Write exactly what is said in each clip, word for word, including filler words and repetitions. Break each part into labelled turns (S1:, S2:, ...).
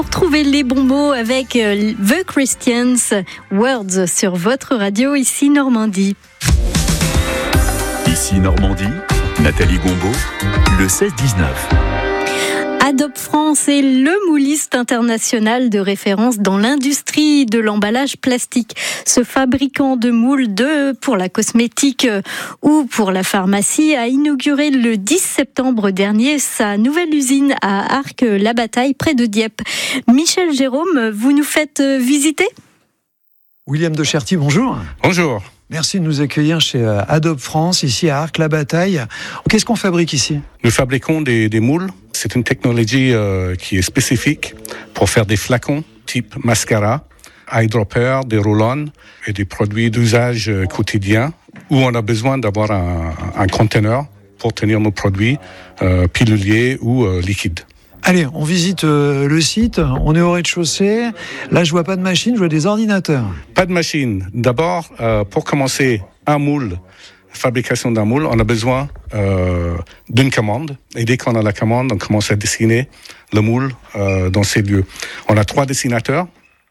S1: Trouvez les bons mots avec The Christians, Words sur votre radio, ici Normandie.
S2: Ici Normandie, Nathalie Gombaud, le seize dix-neuf.
S1: Adobe France est le mouliste international de référence dans l'industrie de l'emballage plastique. Ce fabricant de moules de, pour la cosmétique ou pour la pharmacie a inauguré le dix septembre dernier sa nouvelle usine à Arques-la-Bataille près de Dieppe. Michel Jérôme, vous nous faites visiter ?
S3: William de Cherty, bonjour.
S4: Bonjour.
S3: Merci de nous accueillir chez Adobe France, ici à Arques-la-Bataille. Qu'est-ce qu'on fabrique ici ?
S4: Nous fabriquons des, des moules. C'est une technologie euh, qui est spécifique pour faire des flacons type mascara, eyedropper, des roll-on et des produits d'usage euh, quotidien où on a besoin d'avoir un, un conteneur pour tenir nos produits euh, piluliers ou euh, liquides.
S3: Allez, on visite euh, le site, on est au rez-de-chaussée. Là, je vois pas de machine, je vois des ordinateurs.
S4: Pas de machine. D'abord, euh, pour commencer, un moule, fabrication d'un moule, on a besoin euh, d'une commande. Et dès qu'on a la commande, on commence à dessiner le moule euh, dans ces lieux. On a trois dessinateurs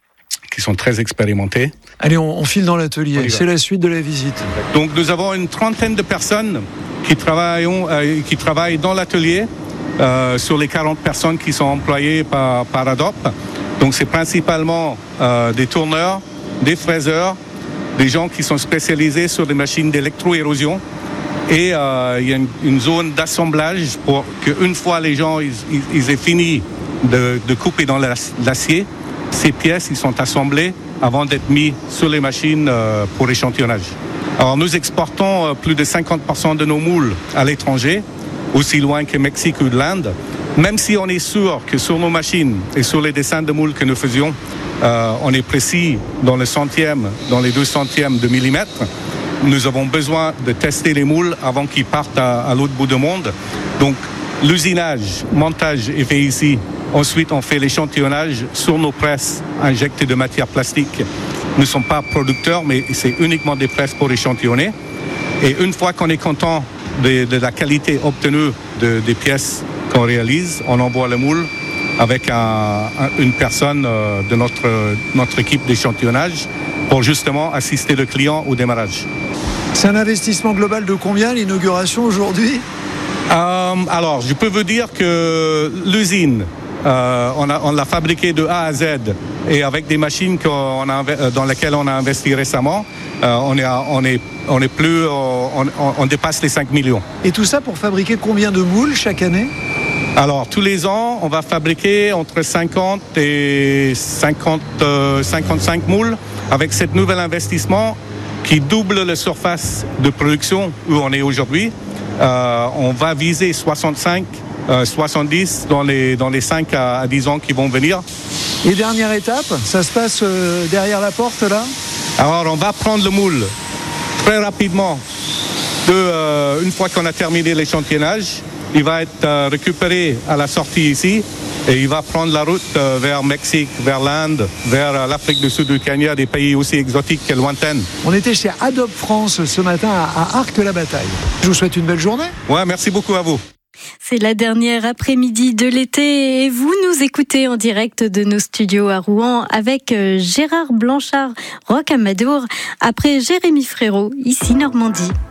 S4: qui sont très expérimentés.
S3: Allez, on, on file dans l'atelier. C'est la suite de la visite.
S4: Donc, nous avons une trentaine de personnes qui travaillent, euh, qui travaillent dans l'atelier. Euh, sur les quarante personnes qui sont employées par, par Adobe. Donc c'est principalement euh, des tourneurs, des fraiseurs, des gens qui sont spécialisés sur des machines d'électro-érosion. Et euh, il y a une, une zone d'assemblage pour qu'une fois les gens ils, ils, ils aient fini de, de couper dans l'acier, ces pièces ils sont assemblées avant d'être mis sur les machines euh, pour échantillonnage. Alors nous exportons euh, plus de cinquante pour cent de nos moules à l'étranger, aussi loin que Mexique ou de l'Inde, même si on est sûr que sur nos machines et sur les dessins de moules que nous faisions, euh, on est précis dans le centième, dans les deux centièmes de millimètre, nous avons besoin de tester les moules avant qu'ils partent à, à l'autre bout du monde. Donc l'usinage, montage est fait ici. Ensuite, on fait l'échantillonnage sur nos presses injectées de matière plastique. Nous ne sommes pas producteurs, mais c'est uniquement des presses pour échantillonner. Et une fois qu'on est content De, de la qualité obtenue de, des pièces qu'on réalise, on envoie le moule avec un, un, une personne euh, de notre, notre équipe d'échantillonnage pour justement assister le client au démarrage.
S3: C'est un investissement global de combien l'inauguration aujourd'hui ?
S4: euh, Alors, je peux vous dire que l'usine, euh, on, a, on l'a fabriquée de A à Z et avec des machines qu'on a, dans lesquelles on a investi récemment. Euh, on est, on est, on est plus, on, on, on dépasse les cinq millions.
S3: Et tout ça pour fabriquer combien de moules chaque année ?
S4: Alors, tous les ans, on va fabriquer entre cinquante et cinquante, euh, cinquante-cinq moules avec cet nouvel investissement qui double la surface de production où on est aujourd'hui. Euh, on va viser soixante-cinq, euh, soixante-dix dans les, dans les cinq à dix ans qui vont venir.
S3: Et dernière étape, ça se passe euh, derrière la porte là ?
S4: Alors, on va prendre le moule très rapidement. De, euh, une fois qu'on a terminé l'échantillonnage, il va être euh, récupéré à la sortie ici et il va prendre la route euh, vers Mexique, vers l'Inde, vers euh, l'Afrique du Sud, du Kenya, des pays aussi exotiques et lointains.
S3: On était chez Adobe France ce matin à, à Arques-la-Bataille. Je vous souhaite une belle journée.
S4: Ouais, merci beaucoup à vous.
S1: C'est la dernière après-midi de l'été et vous nous écoutez en direct de nos studios à Rouen avec Gérard Blanchard, Roch Amadour, après Jérémy Frérot, ici Normandie.